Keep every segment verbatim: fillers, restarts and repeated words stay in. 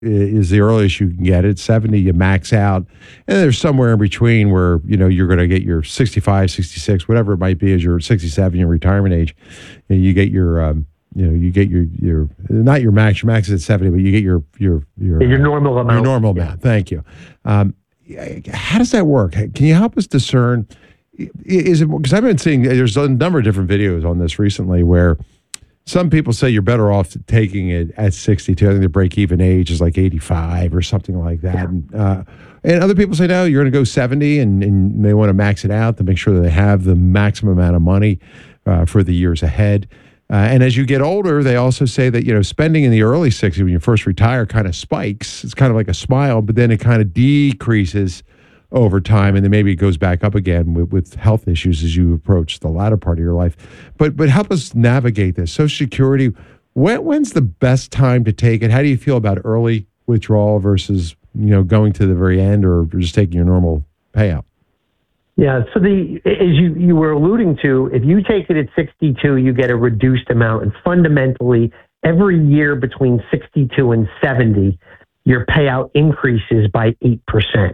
is the earliest you can get it. seventy, you max out. And there's somewhere in between where, you know, you're going to get your sixty-five, sixty-six, whatever it might be as your sixty-seven, your retirement age. And you get your, um, you know, you get your, your, not your max, your max is at seventy, but you get your, your, your, your normal amount. Your normal yeah. amount. Thank you. Um, how does that work? Can you help us discern? Is it, because I've been seeing, there's a number of different videos on this recently where some people say you're better off taking it at sixty-two. I think the break-even age is like eighty-five or something like that. And, uh, and other people say, no, you're going to go seventy, and, and they want to max it out to make sure that they have the maximum amount of money uh, for the years ahead. Uh, and as you get older, they also say that, you know, spending in the early sixties when you first retire kind of spikes. It's kind of like a smile, but then it kind of decreases over time, and then maybe it goes back up again with, with health issues as you approach the latter part of your life. But but help us navigate this. Social Security, when, when's the best time to take it? How do you feel about early withdrawal versus, you know, going to the very end or just taking your normal payout? Yeah, so the as you, you were alluding to, if you take it at sixty-two, you get a reduced amount. And fundamentally, every year between sixty-two and seventy, your payout increases by eight percent.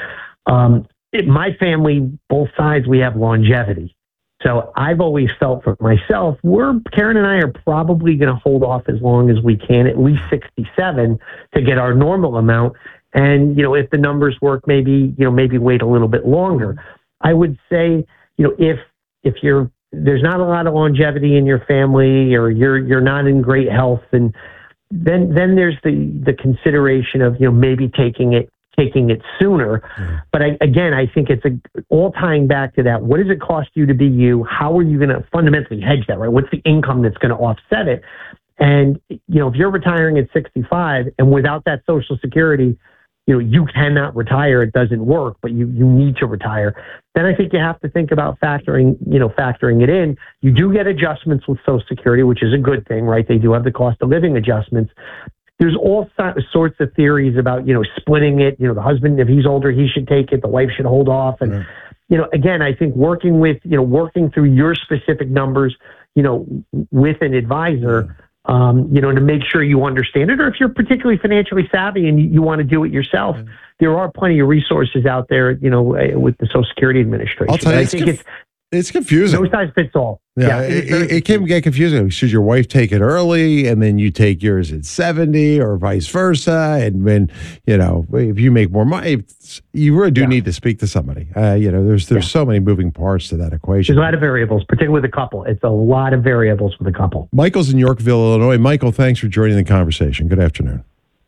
Um, it, my family, both sides, we have longevity. So I've always felt for myself, we're, Karen and I are probably going to hold off as long as we can, at least sixty-seven, to get our normal amount. And, you know, if the numbers work, maybe, you know, maybe wait a little bit longer. I would say, you know, if, if you're, there's not a lot of longevity in your family, or you're, you're not in great health, and then, then there's the, the consideration of, you know, maybe taking it, taking it sooner. Mm-hmm. But I, again, I think it's a, all tying back to that. What does it cost you to be you? How are you going to fundamentally hedge that, right? What's the income that's going to offset it? And, you know, if you're retiring at sixty-five and without that Social Security, you know, you cannot retire, it doesn't work, but you, you need to retire, then I think you have to think about factoring, you know, factoring it in. You do get adjustments with Social Security, which is a good thing, right? They do have the cost of living adjustments. There's all sorts of theories about, you know, splitting it. You know, the husband, if he's older, he should take it. The wife should hold off. And, right. you know, again, I think working with, you know, working through your specific numbers, you know, with an advisor, yeah. um, you know, to make sure you understand it. Or if you're particularly financially savvy and you, you want to do it yourself, yeah. there are plenty of resources out there, you know, with the Social Security Administration. I'll tell you, I it's think conf- it's It's confusing. No size fits all. Yeah, yeah it, it, it can get confusing. Should your wife take it early and then you take yours at seventy, or vice versa? And when, you know, if you make more money, you really do yeah. need to speak to somebody. Uh, you know, there's there's yeah. so many moving parts to that equation. There's a lot of variables, particularly with a couple. It's a lot of variables with a couple. Michael's in Yorkville, Illinois. Michael, thanks for joining the conversation. Good afternoon.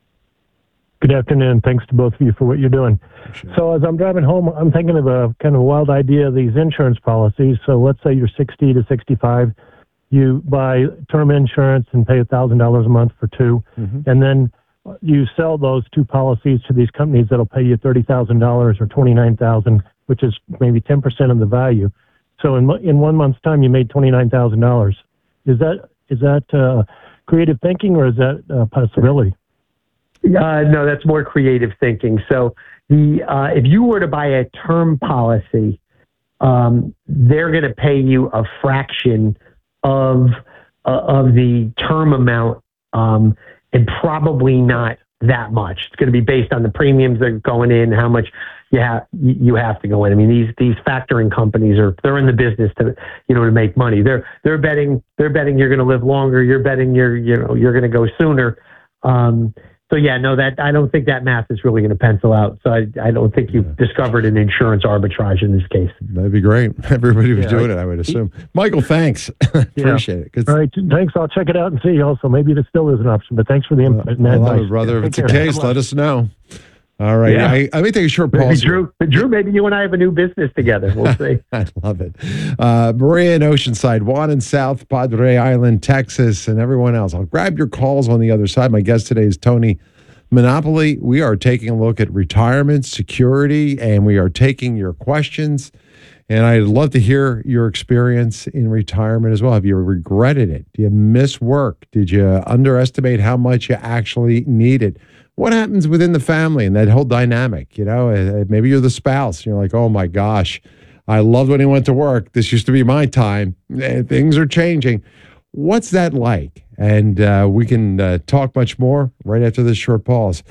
Good afternoon. Thanks to both of you for what you're doing. Sure. So as I'm driving home, I'm thinking of a kind of a wild idea of these insurance policies. So let's say you're sixty to sixty-five. You buy term insurance and pay one thousand dollars a month for two. Mm-hmm. And then you sell those two policies to these companies that'll pay you thirty thousand dollars or twenty-nine thousand dollars, which is maybe ten percent of the value. So in in one month's time, you made twenty-nine thousand dollars. Is that is that uh, creative thinking, or is that a possibility? Uh, no, that's more creative thinking. So the uh, if you were to buy a term policy, um, they're going to pay you a fraction of uh, of the term amount, um, and probably not that much. It's going to be based on the premiums that are going in, how much you have you have to go in. I mean, these these factoring companies are they're in the business to you know to make money. They're they're betting they're betting you're going to live longer. You're betting you're you know you're going to go sooner. Um, So yeah, no, that I don't think that math is really going to pencil out. So I, I don't think you've yeah. discovered an insurance arbitrage in this case. That'd be great. Everybody was yeah, doing right. it, I would assume. Michael, thanks. Appreciate yeah. it. All right, thanks. I'll check it out and see. Also, maybe it still is an option. But thanks for the input. Uh, I love it, brother. If it's a case, let us know. All right. Yeah. I, I may take a short pause. Maybe Drew, Drew, maybe you and I have a new business together. We'll see. I love it. Uh, Maria in Oceanside, Juan in South Padre Island, Texas, and everyone else. I'll grab your calls on the other side. My guest today is Tony Monopoly. We are taking a look at retirement, security, and we are taking your questions. And I'd love to hear your experience in retirement as well. Have you regretted it? Do you miss work? Did you underestimate how much you actually needed? What happens within the family and that whole dynamic? You know, maybe you're the spouse. You're like, oh my gosh, I loved when he went to work. This used to be my time. Things are changing. What's that like? And uh, we can uh, talk much more right after this short pause.